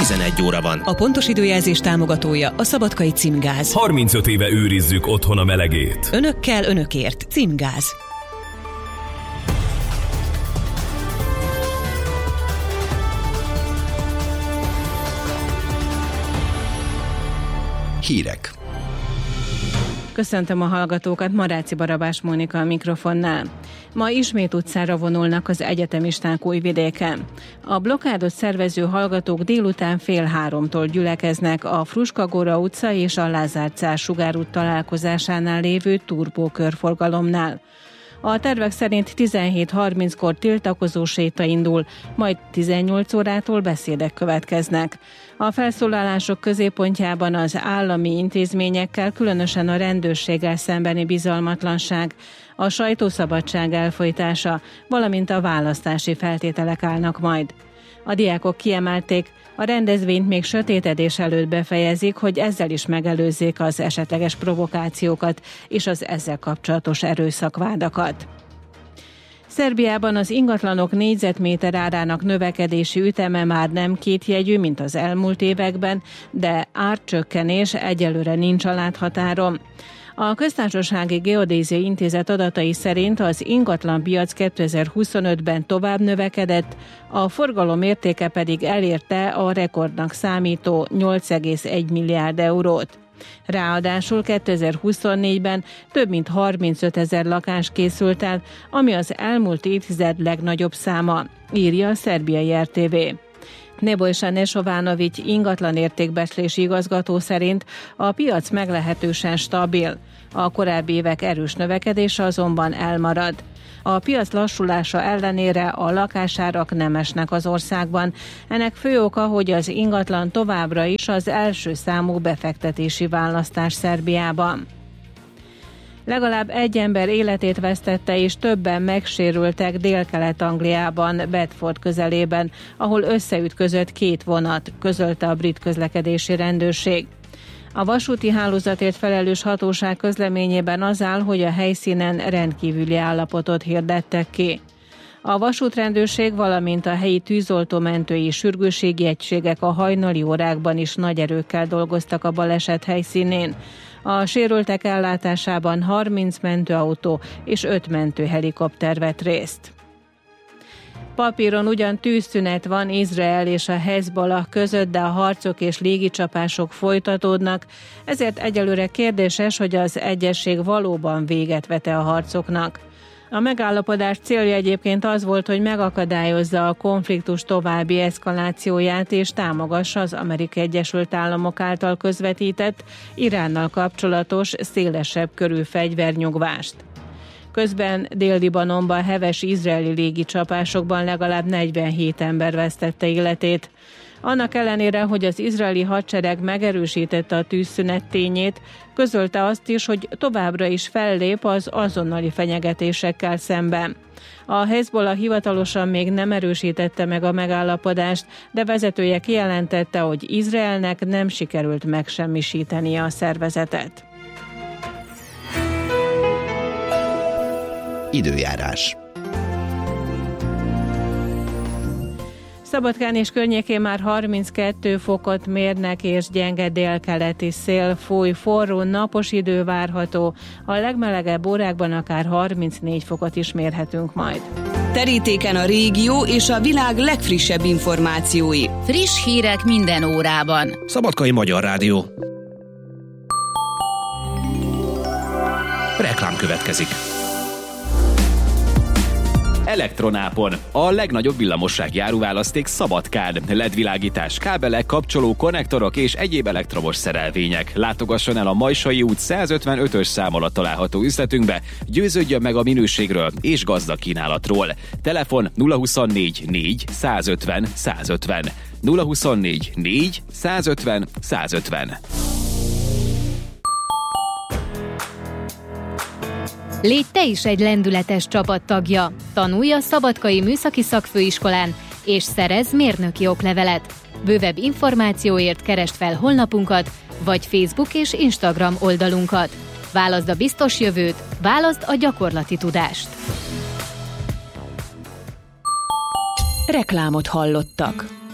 11 óra van. A pontos időjelzés támogatója a Szabadkai Címgáz. 35 éve őrizzük otthon a melegét. Önökkel, önökért. Címgáz. Hírek. Köszöntöm a hallgatókat, Maráci Barabás Mónika a mikrofonnál. Ma ismét utcára vonulnak az egyetemisták Újvidéken. A blokkádot szervező hallgatók délután 2:30-tól gyülekeznek a Fruskagóra utca és a Lázár Cár sugárút találkozásánál lévő turbókörforgalomnál. A tervek szerint 17:30-kor tiltakozó séta indul, majd 18 órától beszédek következnek. A felszólalások középpontjában az állami intézményekkel, különösen a rendőrséggel szembeni bizalmatlanság, a sajtószabadság elfojtása, valamint a választási feltételek állnak majd. A diákok kiemelték, a rendezvényt még sötétedés előtt befejezik, hogy ezzel is megelőzzék az esetleges provokációkat és az ezzel kapcsolatos erőszakvádakat. Szerbiában az ingatlanok négyzetméter árának növekedési üteme már nem kétjegyű, mint az elmúlt években, de árcsökkenés egyelőre nincs a láthatáron. A Köztársasági Geodéziai Intézet adatai szerint az ingatlanpiac 2025-ben tovább növekedett, a forgalom értéke pedig elérte a rekordnak számító 8,1 milliárd eurót. Ráadásul 2024-ben több mint 35 000 lakás készült el, ami az elmúlt évtized legnagyobb száma, írja a szerbiai RTV. Nebojsa Nesovanovic ingatlan értékbecslési igazgató szerint a piac meglehetősen stabil. A korábbi évek erős növekedése azonban elmarad. A piac lassulása ellenére a lakásárak nem esnek az országban. Ennek fő oka, hogy az ingatlan továbbra is az első számú befektetési választás Szerbiában. Legalább egy ember életét vesztette és többen megsérültek Délkelet-Angliában, Bedford közelében, ahol összeütközött két vonat, közölte a brit közlekedési rendőrség. A vasúti hálózatért felelős hatóság közleményében az áll, hogy a helyszínen rendkívüli állapotot hirdettek ki. A vasútrendőrség, valamint a helyi tűzoltómentői sürgősségi egységek a hajnali órákban is nagy erőkkel dolgoztak a baleset helyszínén. A sérültek ellátásában 30 mentőautó és 5 mentőhelikopter vett részt. Papíron ugyan tűzszünet van Izrael és a Hezbollah között, de a harcok és légicsapások folytatódnak, ezért egyelőre kérdéses, hogy az egyezség valóban véget vet-e a harcoknak. A megállapodás célja egyébként az volt, hogy megakadályozza a konfliktus további eszkalációját és támogassa az Amerikai Egyesült Államok által közvetített Iránnal kapcsolatos szélesebb körű fegyvernyugvást. Közben Dél-Libanonban heves izraeli légicsapásokban legalább 47 ember vesztette életét. Annak ellenére, hogy az izraeli hadsereg megerősítette a tűzszünet tényét, közölte azt is, hogy továbbra is fellép az azonnali fenyegetésekkel szemben. A Hezbollah hivatalosan még nem erősítette meg a megállapodást, de vezetője kijelentette, hogy Izraelnek nem sikerült megsemmisítenie a szervezetet. Időjárás. Szabadkán és környékén már 32 fokot mérnek, és gyenge délkeleti szél fúj, forró, napos idő várható. A legmelegebb órákban akár 34 fokot is mérhetünk majd. Terítéken a régió és a világ legfrissebb információi. Friss hírek minden órában. Szabadkai Magyar Rádió. Reklám következik. Elektronápon. A legnagyobb villamossági áruválaszték Szabadkán. LED-világítás, kábelek, kapcsoló, konnektorok és egyéb elektromos szerelvények. Látogasson el a Majsai út 155-ös szám alatt található üzletünkbe, győződjön meg a minőségről és gazdag kínálatról. Telefon 024 4 150 150. 024 4 150 150. Légy te is egy lendületes csapattagja. Tanulj a Szabadkai Műszaki Szakfőiskolán, és szerezz mérnöki oklevelet. Bővebb információért keresd fel honlapunkat, vagy Facebook és Instagram oldalunkat. Válaszd a biztos jövőt, válaszd a gyakorlati tudást. Reklámot hallottak.